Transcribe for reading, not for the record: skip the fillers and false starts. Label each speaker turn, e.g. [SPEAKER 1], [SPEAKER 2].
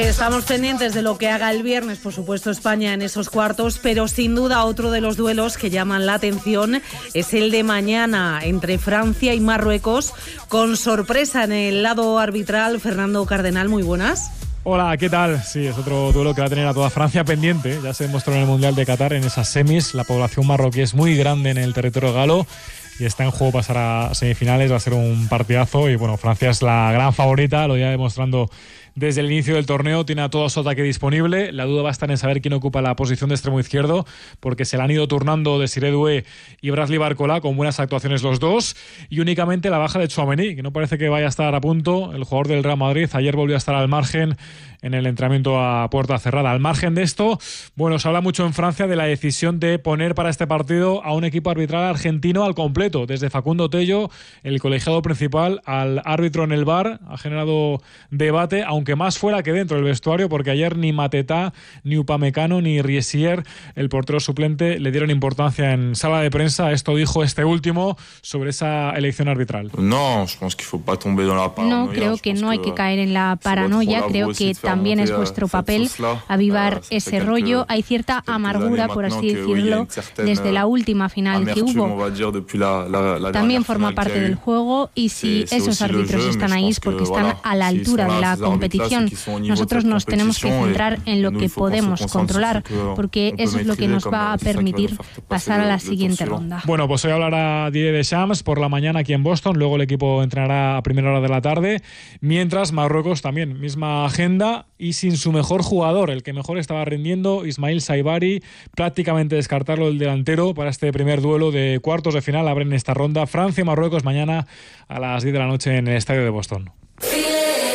[SPEAKER 1] Estamos pendientes de lo que haga el viernes, por supuesto, España en esos cuartos, pero sin duda otro de los duelos que llaman la atención es el de mañana entre Francia y Marruecos, con sorpresa en el lado arbitral. Fernando Cardenal, muy buenas.
[SPEAKER 2] Hola, ¿qué tal? Sí, es otro duelo que va a tener a toda Francia pendiente. Ya se demostró en el Mundial de Qatar, en esas semis. La población marroquí es muy grande en el territorio galo y está en juego pasar a semifinales. Va a ser un partidazo y bueno, Francia es la gran favorita, lo lleva demostrando desde el inicio del torneo. Tiene a todo su ataque disponible. La duda va a estar en saber quién ocupa la posición de extremo izquierdo, porque se le han ido turnando Desiré Doué y Bradley Barcola, con buenas actuaciones los dos, y únicamente la baja de Tchouaméni, que no parece que vaya a estar a punto. El jugador del Real Madrid ayer volvió a estar al margen en el entrenamiento a puerta cerrada. Al margen de esto, bueno, se habla mucho en Francia de la decisión de poner para este partido a un equipo arbitral argentino al completo, desde Facundo Tello, el colegiado principal, al árbitro en el VAR. Ha generado debate, aunque más fuera que dentro del vestuario, porque ayer ni Matetá, ni Upamecano, ni Riesier, el portero suplente, le dieron importancia en sala de prensa. Esto dijo este último sobre esa elección arbitral.
[SPEAKER 3] No, creo que no hay que caer en la paranoia. Creo que también es vuestro papel avivar ese rollo. Hay cierta amargura, por así decirlo, desde la última final que hubo. También forma parte del juego, y si esos árbitros están ahí es porque están a la altura de la competición. Nosotros nos tenemos que centrar en lo que podemos controlar, porque eso es lo que nos va a permitir pasar a la siguiente ronda.
[SPEAKER 2] Bueno, pues hoy hablará Didier Deschamps por la mañana aquí en Boston. Luego el equipo entrenará a primera hora de la tarde, mientras Marruecos también, misma agenda y sin su mejor jugador, el que mejor estaba rindiendo, Ismail Saibari. Prácticamente descartarlo el delantero para este primer duelo de cuartos de final. Abren esta ronda Francia y Marruecos mañana a las 10 de la noche en el estadio de Boston.